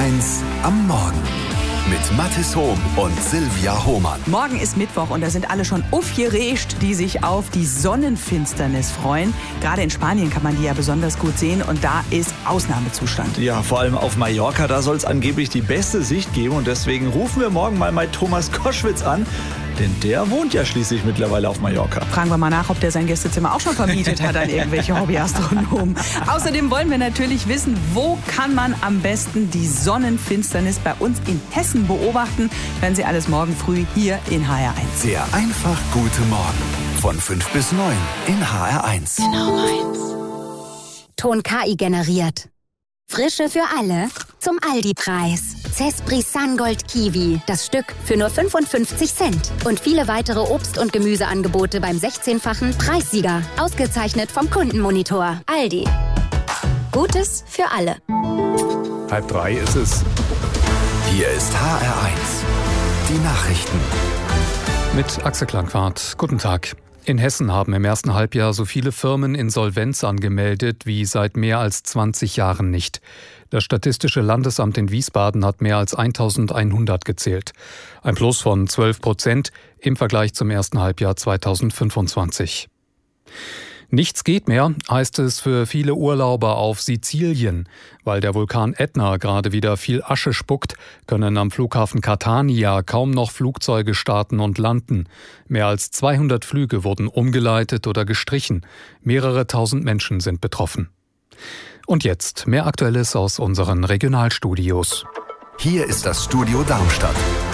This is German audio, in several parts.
HR1 am Morgen mit Mathis Hohm und Silvia Hohmann. Morgen ist Mittwoch und da sind alle schon aufgeregt, die sich auf die Sonnenfinsternis freuen. Gerade in Spanien kann man die ja besonders gut sehen und da ist Ausnahmezustand. Ja, vor allem auf Mallorca, da soll es angeblich die beste Sicht geben und deswegen rufen wir morgen mal Thomas Koschwitz an. Denn der wohnt ja schließlich mittlerweile auf Mallorca. Fragen wir mal nach, ob der sein Gästezimmer auch schon vermietet hat an irgendwelche Hobbyastronomen. Außerdem wollen wir natürlich wissen, wo kann man am besten die Sonnenfinsternis bei uns in Hessen beobachten. Hören Sie alles morgen früh hier in HR1. Der einfach gute Morgen von 5 bis 9 in HR1. Genau meins. Ton KI generiert. Frische für alle zum Aldi-Preis. Cespris Sungold Kiwi, das Stück für nur 55 Cent. Und viele weitere Obst- und Gemüseangebote beim 16-fachen Preissieger. Ausgezeichnet vom Kundenmonitor. Aldi. Gutes für alle. 2:30 ist es. Hier ist HR1. Die Nachrichten. Mit Axel Klangquart. Guten Tag. In Hessen haben im ersten Halbjahr so viele Firmen Insolvenz angemeldet wie seit mehr als 20 Jahren nicht. Das Statistische Landesamt in Wiesbaden hat mehr als 1100 gezählt. Ein Plus von 12% im Vergleich zum ersten Halbjahr 2025. Nichts geht mehr, heißt es für viele Urlauber auf Sizilien. Weil der Vulkan Ätna gerade wieder viel Asche spuckt, können am Flughafen Catania kaum noch Flugzeuge starten und landen. Mehr als 200 Flüge wurden umgeleitet oder gestrichen. Mehrere tausend Menschen sind betroffen. Und jetzt mehr Aktuelles aus unseren Regionalstudios. Hier ist das Studio Darmstadt.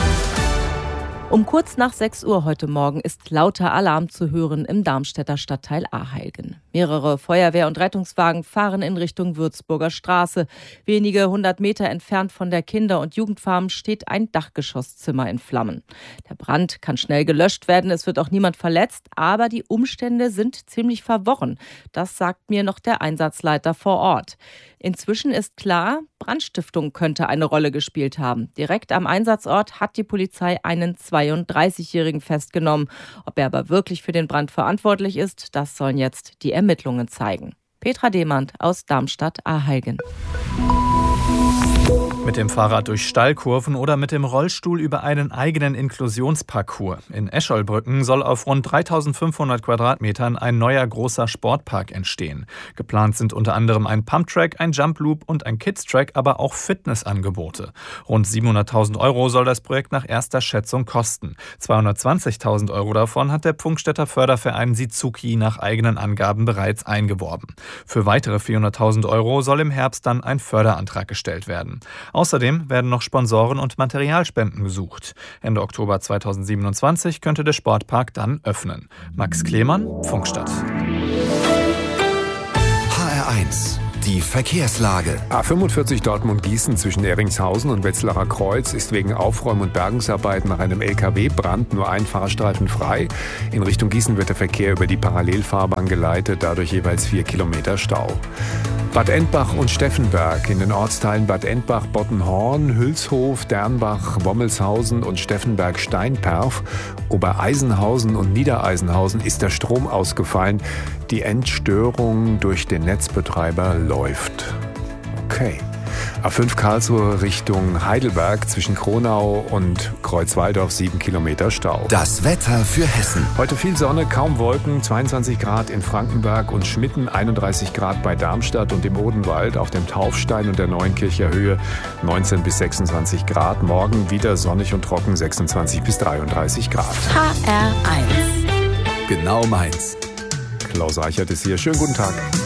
Um kurz nach 6 Uhr heute Morgen ist lauter Alarm zu hören im Darmstädter Stadtteil Aheilgen. Mehrere Feuerwehr- und Rettungswagen fahren in Richtung Würzburger Straße. Wenige 100 Meter entfernt von der Kinder- und Jugendfarm steht ein Dachgeschosszimmer in Flammen. Der Brand kann schnell gelöscht werden, es wird auch niemand verletzt, aber die Umstände sind ziemlich verworren. Das sagt mir noch der Einsatzleiter vor Ort. Inzwischen ist klar, Brandstiftung könnte eine Rolle gespielt haben. Direkt am Einsatzort hat die Polizei einen 32-Jährigen festgenommen. Ob er aber wirklich für den Brand verantwortlich ist, das sollen jetzt die Ermittlungen zeigen. Petra Demand aus Darmstadt-Aheilgen. Mit dem Fahrrad durch Steilkurven oder mit dem Rollstuhl über einen eigenen Inklusionsparcours. In Escholbrücken soll auf rund 3500 Quadratmetern ein neuer großer Sportpark entstehen. Geplant sind unter anderem ein Pumptrack, ein Jumploop und ein Kids-Track, aber auch Fitnessangebote. Rund 700.000 € soll das Projekt nach erster Schätzung kosten. 220.000 € davon hat der Pfungstädter Förderverein Sizuki nach eigenen Angaben bereits eingeworben. Für weitere 400.000 € soll im Herbst dann ein Förderantrag gestellt werden. Außerdem werden noch Sponsoren und Materialspenden gesucht. Ende Oktober 2027 könnte der Sportpark dann öffnen. Max Klemann, Pfungstadt. HR1. Die Verkehrslage. A45 Dortmund-Gießen zwischen Eringshausen und Wetzlarer Kreuz ist wegen Aufräum- und Bergungsarbeiten nach einem LKW-Brand nur ein Fahrstreifen frei. In Richtung Gießen wird der Verkehr über die Parallelfahrbahn geleitet, dadurch jeweils 4 Kilometer Stau. Bad Endbach und Steffenberg in den Ortsteilen Bad Endbach, Bottenhorn, Hülshof, Dernbach, Wommelshausen und Steffenberg-Steinperf. Obereisenhausen und Niedereisenhausen ist der Strom ausgefallen. Die Entstörung durch den Netzbetreiber läuft. Okay. A5 Karlsruhe Richtung Heidelberg zwischen Kronau und Kreuzwaldorf 7 Kilometer Stau. Das Wetter für Hessen. Heute viel Sonne, kaum Wolken, 22 Grad in Frankenberg und Schmitten, 31 Grad bei Darmstadt und im Odenwald, auf dem Taufstein und der Neuenkircher Höhe 19 bis 26 Grad. Morgen wieder sonnig und trocken, 26 bis 33 Grad. HR1. Genau meins. Klaus Reichert ist hier. Schönen guten Tag.